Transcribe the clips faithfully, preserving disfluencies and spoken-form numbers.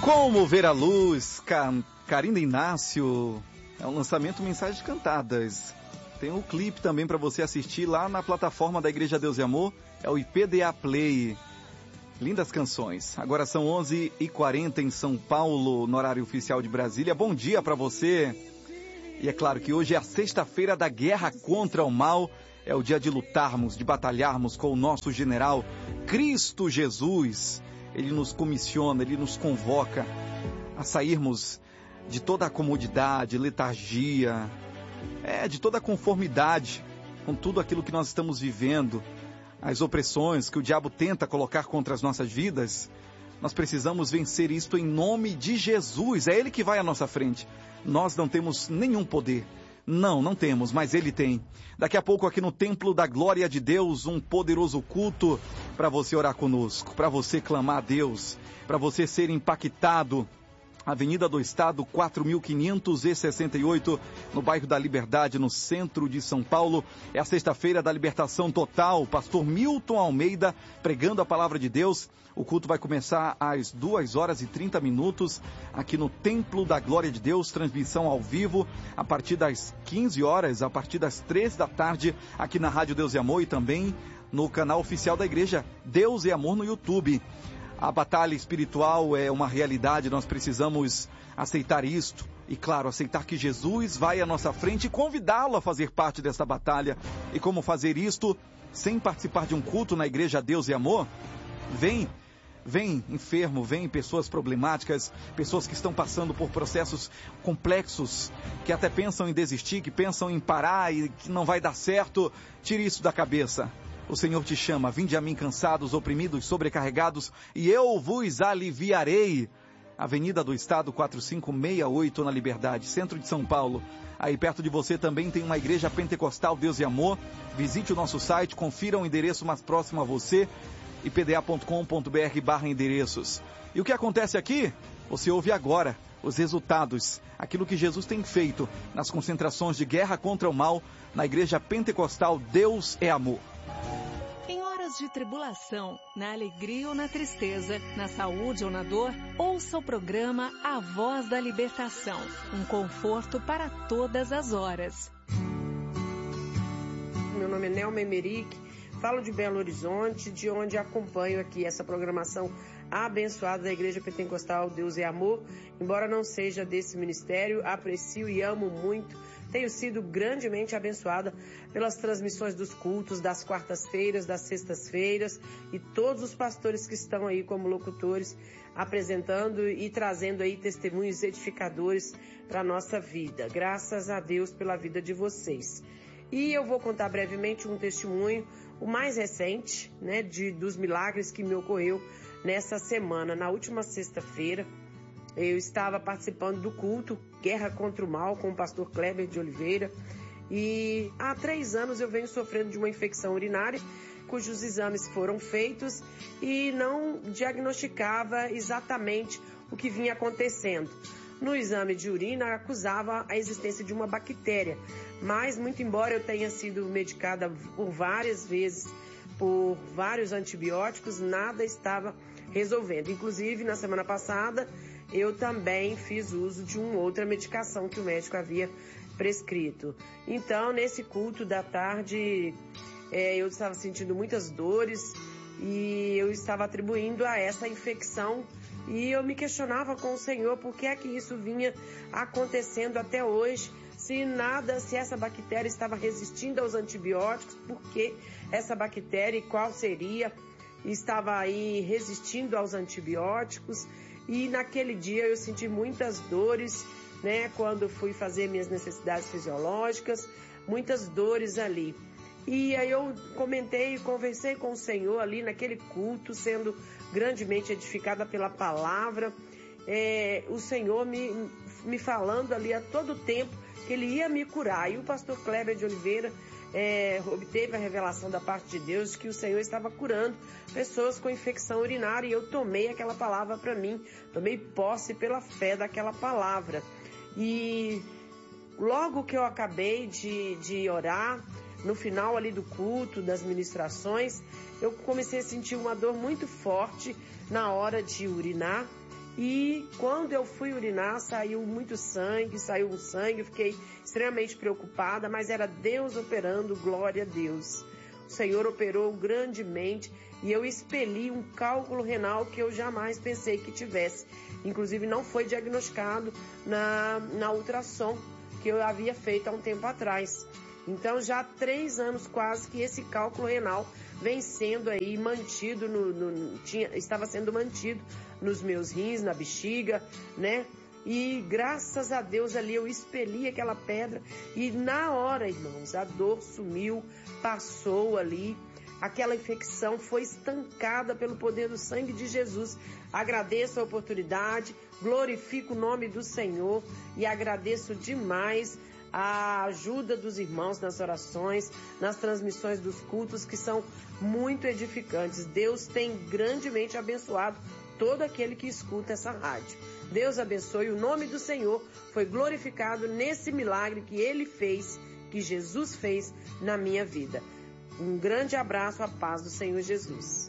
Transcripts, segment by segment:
Como Ver a Luz, Carina Inácio, é um lançamento Mensagens Cantadas. Tem um clipe também para você assistir lá na plataforma da Igreja Deus e Amor, é o I P D A Play. Lindas canções. Agora são onze e quarenta em São Paulo, no horário oficial de Brasília. Bom dia para você. E é claro que hoje é a sexta-feira da guerra contra o mal. É o dia de lutarmos, de batalharmos com o nosso general Cristo Jesus. Ele nos comissiona, ele nos convoca a sairmos de toda a comodidade, letargia, é, de toda a conformidade com tudo aquilo que nós estamos vivendo, as opressões que o diabo tenta colocar contra as nossas vidas. Nós precisamos vencer isto em nome de Jesus. É Ele que vai à nossa frente. Nós não temos nenhum poder. Não, não temos, mas Ele tem. Daqui a pouco aqui no Templo da Glória de Deus, um poderoso culto para você orar conosco, para você clamar a Deus, para você ser impactado. Avenida do Estado, quatro mil quinhentos e sessenta e oito, no bairro da Liberdade, no centro de São Paulo. É a sexta-feira da libertação total. Pastor Milton Almeida pregando a palavra de Deus. O culto vai começar às duas horas e trinta minutos aqui no Templo da Glória de Deus. Transmissão ao vivo a partir das quinze horas, a partir das três da tarde, aqui na Rádio Deus e Amor e também no canal oficial da Igreja Deus e Amor no YouTube. A batalha espiritual é uma realidade, nós precisamos aceitar isto e, claro, aceitar que Jesus vai à nossa frente e convidá-lo a fazer parte dessa batalha. E como fazer isto sem participar de um culto na Igreja Deus e Amor? Vem, vem enfermo, vem pessoas problemáticas, pessoas que estão passando por processos complexos, que até pensam em desistir, que pensam em parar e que não vai dar certo. Tire isso da cabeça. O Senhor te chama, vinde a mim cansados, oprimidos, sobrecarregados, e eu vos aliviarei. Avenida do Estado, quatro cinco seis oito, na Liberdade, centro de São Paulo. Aí perto de você também tem uma igreja pentecostal Deus e Amor. Visite o nosso site, confira o endereço mais próximo a você, i p d a ponto com ponto b r barra endereços. E o que acontece aqui? Você ouve agora os resultados, aquilo que Jesus tem feito nas concentrações de guerra contra o mal, na igreja pentecostal Deus é Amor. Em horas de tribulação, na alegria ou na tristeza, na saúde ou na dor, ouça o programa A Voz da Libertação, um conforto para todas as horas. Meu nome é Nelma Emerick, falo de Belo Horizonte, de onde acompanho aqui essa programação abençoada da Igreja Pentecostal Deus é Amor. Embora não seja desse ministério, aprecio e amo muito. Tenho sido grandemente abençoada pelas transmissões dos cultos, das quartas-feiras, das sextas-feiras, e todos os pastores que estão aí como locutores, apresentando e trazendo aí testemunhos edificadores para a nossa vida. Graças a Deus pela vida de vocês. E eu vou contar brevemente um testemunho, o mais recente, né, de, dos milagres que me ocorreu nessa semana. Na última sexta-feira, eu estava participando do culto Guerra contra o Mal com o pastor Kleber de Oliveira, e há três anos eu venho sofrendo de uma infecção urinária, cujos exames foram feitos e não diagnosticava exatamente o que vinha acontecendo. No exame de urina acusava a existência de uma bactéria, mas muito embora eu tenha sido medicada por várias vezes por vários antibióticos, nada estava resolvendo. Inclusive, na semana passada, eu também fiz uso de uma outra medicação que o médico havia prescrito. Então, nesse culto da tarde, é, eu estava sentindo muitas dores e eu estava atribuindo a essa infecção, e eu me questionava com o Senhor por que é que isso vinha acontecendo até hoje, se nada, se essa bactéria estava resistindo aos antibióticos, por que essa bactéria e qual seria, estava aí resistindo aos antibióticos. E naquele dia eu senti muitas dores, né, quando fui fazer minhas necessidades fisiológicas, muitas dores ali. E aí eu comentei e conversei com o Senhor ali naquele culto, sendo grandemente edificada pela palavra, é, o Senhor me, me falando ali a todo tempo que Ele ia me curar. E o pastor Kleber de Oliveira é, obteve a revelação da parte de Deus que o Senhor estava curando pessoas com infecção urinária, e eu tomei aquela palavra para mim, tomei posse pela fé daquela palavra. E logo que eu acabei de, de orar, no final ali do culto, das ministrações, eu comecei a sentir uma dor muito forte na hora de urinar, E quando eu fui urinar, saiu muito sangue, saiu um sangue, eu fiquei extremamente preocupada, mas era Deus operando, glória a Deus. O Senhor operou grandemente e eu expeli um cálculo renal que eu jamais pensei que tivesse. Inclusive não foi diagnosticado na, na ultrassom que eu havia feito há um tempo atrás. Então já há três anos quase que esse cálculo renal vem sendo aí mantido, no, no, tinha, estava sendo mantido nos meus rins, na bexiga, né? E graças a Deus ali eu expeli aquela pedra e na hora, irmãos, a dor sumiu, passou ali. Aquela infecção foi estancada pelo poder do sangue de Jesus. Agradeço a oportunidade, glorifico o nome do Senhor e agradeço demais a ajuda dos irmãos nas orações, nas transmissões dos cultos que são muito edificantes. Deus tem grandemente abençoado todo aquele que escuta essa rádio. Deus abençoe, o nome do Senhor foi glorificado nesse milagre que Ele fez, que Jesus fez na minha vida. Um grande abraço, a paz do Senhor Jesus.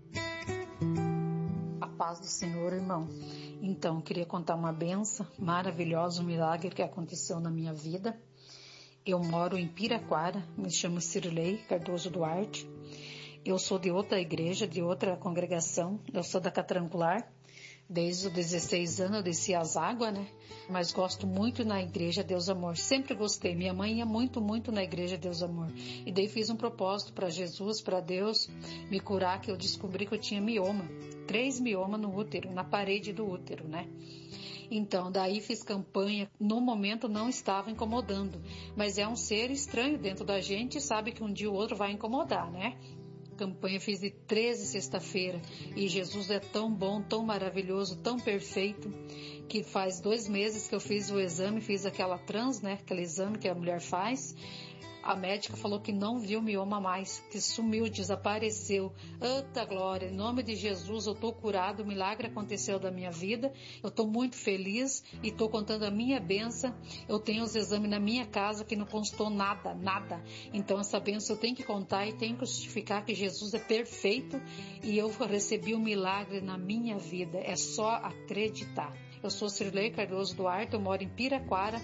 A paz do Senhor, irmão. Então, eu queria contar uma benção maravilhosa, um milagre que aconteceu na minha vida. Eu moro em Piraquara, me chamo Cirlei Cardoso Duarte. Eu sou de outra igreja, de outra congregação, eu sou da Catrangular. Desde os dezesseis anos eu desci as águas, né? Mas gosto muito na igreja Deus Amor. Sempre gostei. Minha mãe ia muito, muito na igreja Deus Amor. E daí fiz um propósito para Jesus, para Deus me curar, que eu descobri que eu tinha mioma. Três miomas no útero, na parede do útero, né? Então, daí fiz campanha. No momento não estava incomodando. Mas é um ser estranho dentro da gente e sabe que um dia o outro vai incomodar, né? Campanha fiz de treze sexta-feira e Jesus é tão bom, tão maravilhoso, tão perfeito, que faz dois meses que eu fiz o exame, fiz aquela trans, né, aquele exame que a mulher faz. A médica falou que não viu mioma mais, que sumiu, desapareceu. Eita glória, em nome de Jesus eu estou curado, o milagre aconteceu da minha vida. Eu estou muito feliz e estou contando a minha bênção. Eu tenho os exames na minha casa que não constou nada, nada. Então essa bênção eu tenho que contar e tenho que justificar que Jesus é perfeito e eu recebi um milagre na minha vida. É só acreditar. Eu sou Cirlei Cardoso Duarte, eu moro em Piraquara.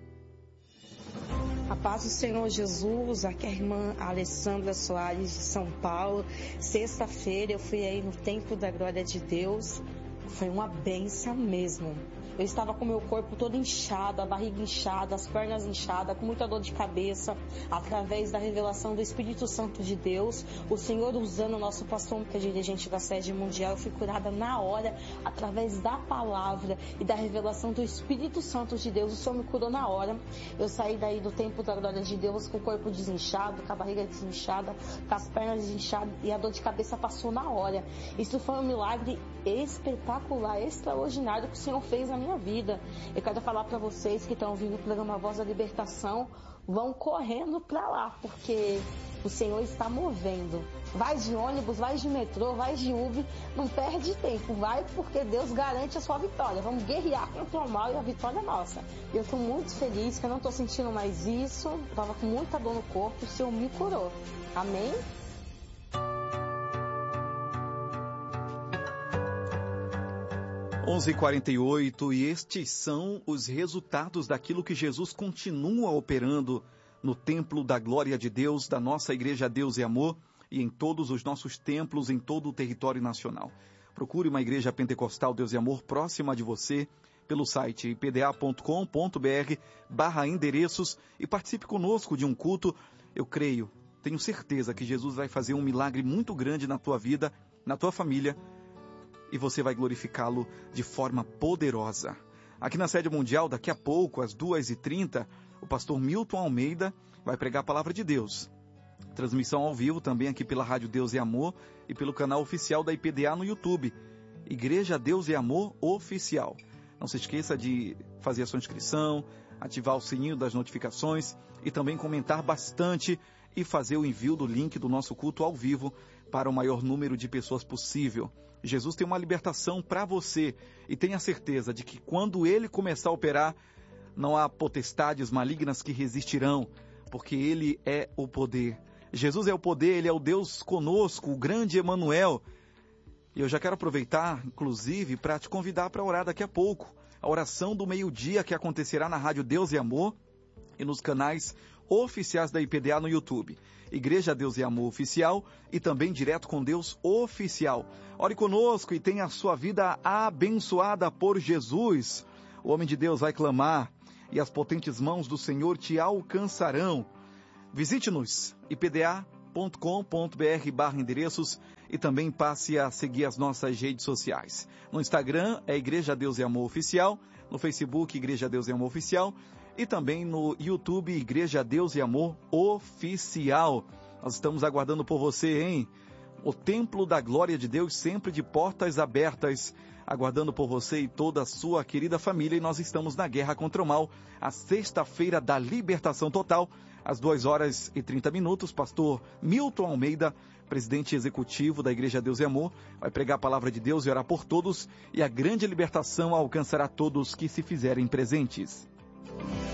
A paz do Senhor Jesus, aqui é a irmã Alessandra Soares de São Paulo. Sexta-feira eu fui aí no Templo da Glória de Deus. Foi uma bênção mesmo. Eu estava com o meu corpo todo inchado, a barriga inchada, as pernas inchadas, com muita dor de cabeça. Através da revelação do Espírito Santo de Deus, o Senhor usando o nosso pastor, que é dirigente da sede mundial, eu fui curada na hora, através da palavra e da revelação do Espírito Santo de Deus. O Senhor me curou na hora. Eu saí daí do Templo da Glória de Deus com o corpo desinchado, com a barriga desinchada, com as pernas desinchadas e a dor de cabeça passou na hora. Isso foi um milagre espetacular, extraordinário que o Senhor fez na minha vida. Eu quero falar para vocês que estão ouvindo o programa Voz da Libertação, vão correndo para lá, porque o Senhor está movendo. Vai de ônibus, vai de metrô, vai de Uber, não perde tempo, vai, porque Deus garante a sua vitória. Vamos guerrear contra o mal e a vitória é nossa. Eu estou muito feliz que eu não estou sentindo mais isso, estava com muita dor no corpo, o Senhor me curou. Amém? onze e quarenta e oito, e estes são os resultados daquilo que Jesus continua operando no Templo da Glória de Deus, da nossa Igreja Deus e Amor, e em todos os nossos templos, em todo o território nacional. Procure uma Igreja Pentecostal Deus e Amor próxima de você, pelo site ipda.com.br barra endereços e participe conosco de um culto. Eu creio, tenho certeza que Jesus vai fazer um milagre muito grande na tua vida, na tua família, e você vai glorificá-lo de forma poderosa. Aqui na Sede Mundial, daqui a pouco, às duas e trinta, o pastor Milton Almeida vai pregar a palavra de Deus. Transmissão ao vivo também aqui pela Rádio Deus e Amor e pelo canal oficial da I P D A no YouTube. Igreja Deus e Amor Oficial. Não se esqueça de fazer a sua inscrição, ativar o sininho das notificações e também comentar bastante e fazer o envio do link do nosso culto ao vivo para o maior número de pessoas possível. Jesus tem uma libertação para você e tenha certeza de que quando Ele começar a operar, não há potestades malignas que resistirão, porque Ele é o poder. Jesus é o poder, Ele é o Deus conosco, o grande Emanuel. E eu já quero aproveitar, inclusive, para te convidar para orar daqui a pouco. A oração do meio-dia que acontecerá na Rádio Deus e Amor e nos canais oficiais da I P D A no YouTube. Igreja Deus e Amor Oficial e também Direto com Deus Oficial. Ore conosco e tenha a sua vida abençoada por Jesus. O homem de Deus vai clamar e as potentes mãos do Senhor te alcançarão. Visite-nos, i p d a ponto com ponto b r barra endereços e também passe a seguir as nossas redes sociais. No Instagram é Igreja Deus e Amor Oficial, no Facebook Igreja Deus e Amor Oficial e também no YouTube Igreja Deus e Amor Oficial. Nós estamos aguardando por você, hein? O Templo da Glória de Deus sempre de portas abertas, aguardando por você e toda a sua querida família. E nós estamos na guerra contra o mal, a sexta-feira da libertação total, às duas horas e trinta minutos. Pastor Milton Almeida, presidente executivo da Igreja Deus e Amor, vai pregar a palavra de Deus e orar por todos, e a grande libertação alcançará todos que se fizerem presentes.